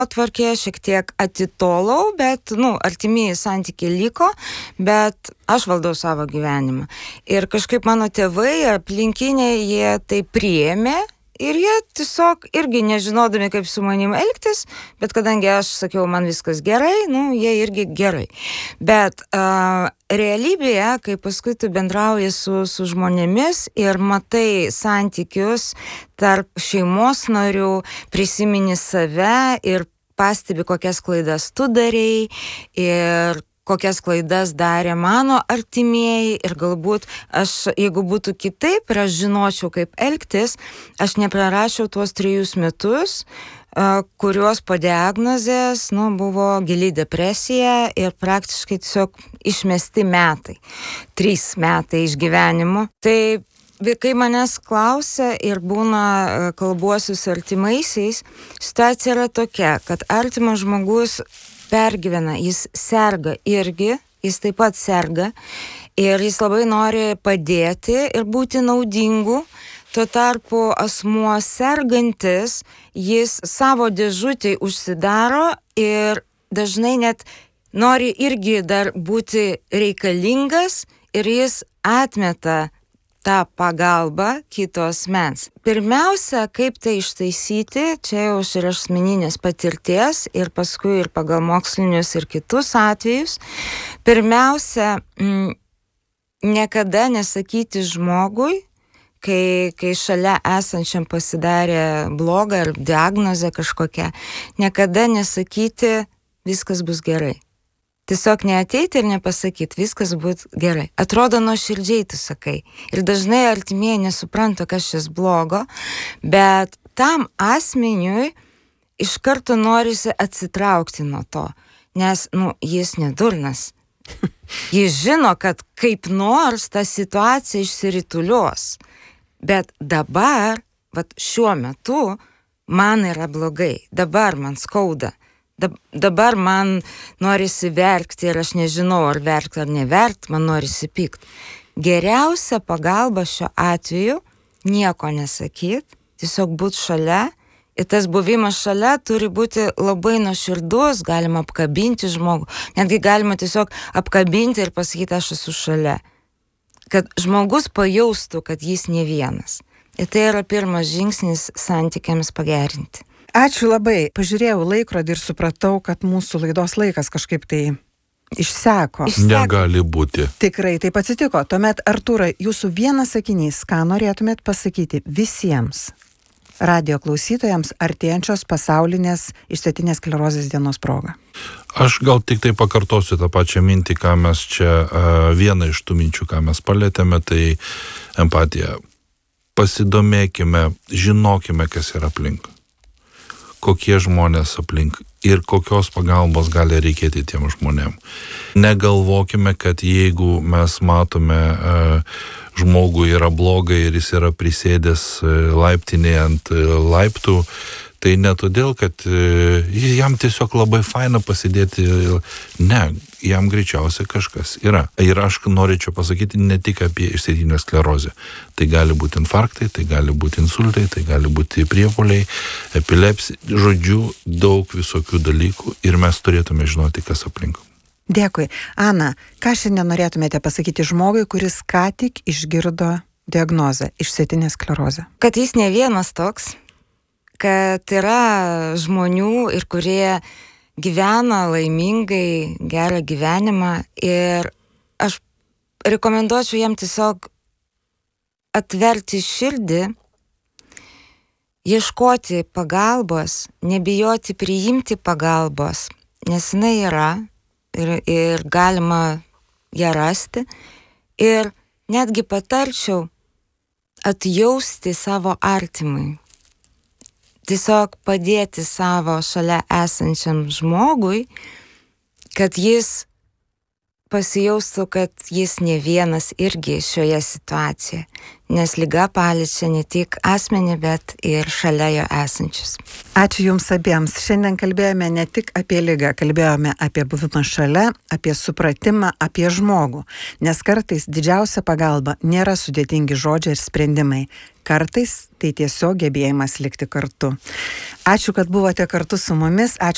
darbotvarkė, šiek tiek atitolau, bet, artimieji santykiai liko, bet aš valdau savo gyvenimą. Ir kažkaip mano tėvai, aplinkiniai, jie tai priėmė. Ir jie tiesiog irgi nežinodami, kaip su manim elgtis, bet kadangi aš sakiau, man viskas gerai, jie irgi gerai. Bet realybėje, kai paskui tu bendrauji su žmonėmis ir matai santykius tarp šeimos narių, prisimeni save ir pastebi, kokias klaidas tu darei ir kokias klaidas darė mano artimieji ir galbūt aš, jeigu būtų kitaip ir aš žinočiau, kaip elgtis, aš neprarašiau tuos 3 metus, kuriuos po diagnozės, buvo gili depresija ir praktiškai tiesiog išmesti metai. 3 metai iš gyvenimo. Tai kai manęs klausia ir būna kalbuosiu su artimaisiais, situacija yra tokia, kad artimas žmogus pergyvena, jis serga irgi, jis taip pat serga ir jis labai nori padėti ir būti naudingu. Tuo tarpu asmuo sergantis, jis savo dėžutėj užsidaro ir dažnai net nori irgi dar būti reikalingas ir jis atmeta tą pagalbą kito asmens. Pirmiausia, kaip tai ištaisyti, čia jau iš asmeninės patirties ir paskui ir pagal mokslinius ir kitus atvejus. Pirmiausia, niekada nesakyti žmogui, kai šalia esančiam pasidarė blogą ar diagnozę kažkokią, niekada nesakyti, viskas bus gerai. Tiesiog neateiti ir nepasakyti, viskas bus gerai. Atrodo, nuoširdžiai tu sakai. Ir dažnai artimieji nesupranta, kas šis blogo, bet tam asmeniui iš karto norisi atsitraukti nuo to, nes, jis nedurnas. Jis žino, kad kaip nors ta situacija išsirituliuos. Bet dabar, šiuo metu, man yra blogai. Dabar man skauda. Dabar man norisi verkti ir aš nežinau, ar verkti ar neverkti, man norisi pykti. Geriausia pagalba šiuo atveju nieko nesakyti, tiesiog būti šalia. Ir tas buvimas šalia turi būti labai nuoširdus, galima apkabinti žmogų. Netgi galima tiesiog apkabinti ir pasakyti, aš esu šalia. Kad žmogus pajaustų, kad jis ne vienas. Ir tai yra pirmas žingsnis santykiams pagerinti. Ačiū labai. Pažiūrėjau laikrodį ir supratau, kad mūsų laidos laikas kažkaip tai išseko. Negali būti. Tikrai taip atsitiko. Tuomet, Artūrai, jūsų vienas sakinys, ką norėtumėt pasakyti visiems radijo klausytojams artėjančios pasaulinės išsėtinės sklerozės dienos proga? Aš gal tik tai pakartosiu tą pačią mintį, ką mes čia, vieną iš tų minčių, ką mes palėtėme, tai empatija. Pasidomėkime, žinokime, kas yra aplink. Kokie žmonės aplink ir kokios pagalbos gali reikėti tiem žmonėm. Negalvokime, kad jeigu mes matome žmogų yra blogai ir jis yra prisėdęs laiptinėje ant laiptų, tai ne todėl, kad jam tiesiog labai faina pasidėti, ne, jam greičiausiai kažkas yra. Ir aš norėčiau pasakyti ne tik apie išsėtinę sklerozę. Tai gali būti infarktai, tai gali būti insultai, tai gali būti priepuoliai, epilepsija, žodžiu, daug visokių dalykų ir mes turėtume žinoti, kas aplink. Dėkui. Ana, ką šiandien norėtumėte pasakyti žmogui, kuris ką tik išgirdo diagnozę išsėtinę sklerozę? Kad jis ne vienas toks, kad yra žmonių ir kurie gyvena laimingai, gerą gyvenimą ir aš rekomenduočiau jam tiesiog atverti širdį, ieškoti pagalbos, nebijoti priimti pagalbos, nes jinai yra ir galima ją rasti ir netgi patarčiau atjausti savo artimui. Tiesiog padėti savo šalia esančiam žmogui, kad jis pasijaustų, kad jis ne vienas irgi šioje situacijoje, nes liga paliečia ne tik asmenį, bet ir šalia jo esančius. Ačiū Jums abiems. Šiandien kalbėjome ne tik apie ligą, kalbėjome apie buvimą šalia, apie supratimą, apie žmogų, nes kartais didžiausia pagalba nėra sudėtingi žodžiai ir sprendimai. Kartais tai tiesiog gebėjimas likti kartu. Ačiū, kad buvote kartu su mumis. Ačiū